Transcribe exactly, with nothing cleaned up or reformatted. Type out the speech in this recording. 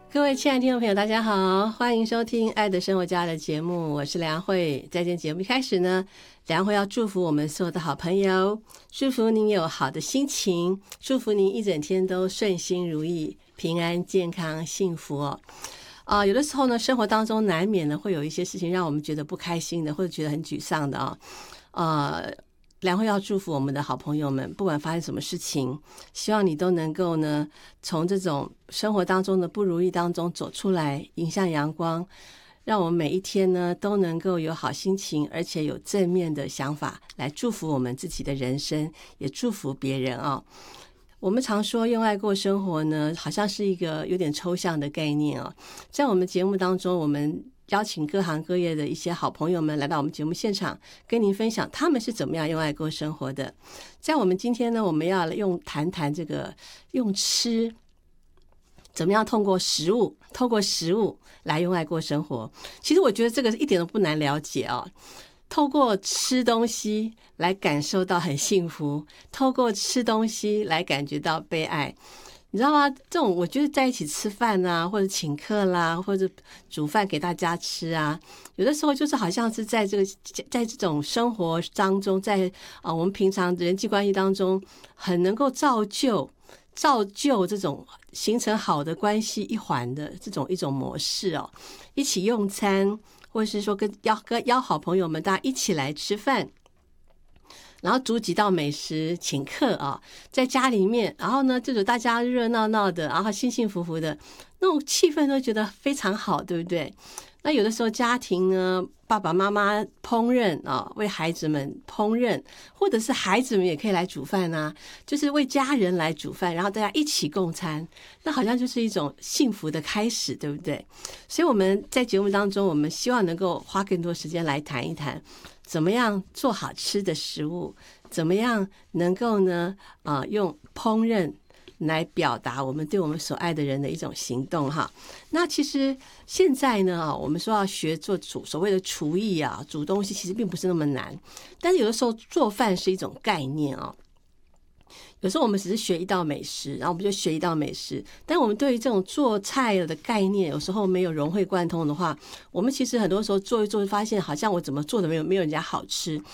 各位亲爱的听众朋友大家好，欢迎收听爱的生活家的节目，我是梁慧。在今天节目一开始呢，梁慧要祝福我们所有的好朋友，祝福您有好的心情，祝福您一整天都顺心如意，平安健康幸福哦。啊、有的时候呢，生活当中难免呢会有一些事情让我们觉得不开心的，或者觉得很沮丧的啊、哦。呃梁慧要祝福我们的好朋友们，不管发生什么事情，希望你都能够呢，从这种生活当中的不如意当中走出来，迎向阳光，让我们每一天呢都能够有好心情，而且有正面的想法来祝福我们自己的人生，也祝福别人啊、哦。我们常说用爱过生活呢，好像是一个有点抽象的概念哦。在我们节目当中，我们邀请各行各业的一些好朋友们来到我们节目现场，跟您分享他们是怎么样用爱过生活的。在我们今天呢，我们要用谈谈这个用吃怎么样通过食物透过食物来用爱过生活。其实我觉得这个一点都不难了解哦。透过吃东西来感受到很幸福，透过吃东西来感觉到被爱，你知道吗？这种我觉得在一起吃饭啊，或者请客啦，或者煮饭给大家吃啊，有的时候就是好像是在这个在这种生活当中，在啊、呃、我们平常人际关系当中，很能够造就造就这种形成好的关系一环的这种一种模式哦。一起用餐，或者是说跟邀跟邀好朋友们大家一起来吃饭，然后煮几道美食请客啊，在家里面，然后呢，这种大家热闹闹的，然后幸幸福福的那种气氛，都觉得非常好，对不对？那有的时候家庭呢，爸爸妈妈烹饪啊，为孩子们烹饪，或者是孩子们也可以来煮饭啊，就是为家人来煮饭，然后大家一起共餐，那好像就是一种幸福的开始，对不对？所以我们在节目当中，我们希望能够花更多时间来谈一谈，怎么样做好吃的食物，怎么样能够呢，呃，用烹饪来表达我们对我们所爱的人的一种行动哈。那其实现在呢，我们说要学做煮所谓的厨艺啊，煮东西其实并不是那么难，但是有的时候做饭是一种概念啊。有时候我们只是学一道美食，然后我们就学一道美食，但我们对于这种做菜的概念有时候没有融会贯通的话，我们其实很多时候做一做发现好像我怎么做的没有没有人家好吃，